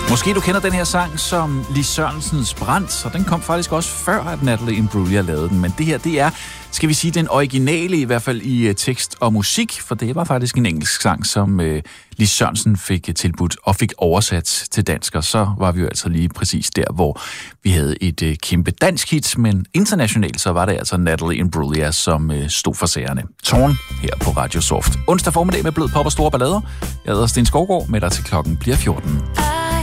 Måske du kender den her sang som Lis Sørensens Brand, og den kom faktisk også før, at Natalie Imbruglia lavede den. Men det her, det er, skal vi sige, den originale, i hvert fald i tekst og musik, for det var faktisk en engelsk sang, som Lis Sørensen fik tilbudt og fik oversat til dansk, og så var vi jo altså lige præcis der, hvor vi havde et kæmpe dansk hit, men internationalt så var det altså Natalie Imbruglia, som stod for sagerne. Torn her på Radio Soft. Onsdag formiddag med blød pop og store ballader. Jeg hedder Sten Skovgaard, med dig til klokken bliver 14.